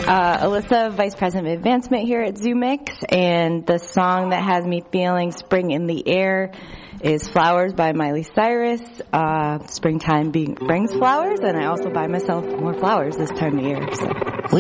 Alyssa, Vice President of Advancement here at ZooMix, and the song that has me feeling spring in the air is Flowers by Miley Cyrus. Springtime brings flowers, and I also buy myself more flowers this time of year. So.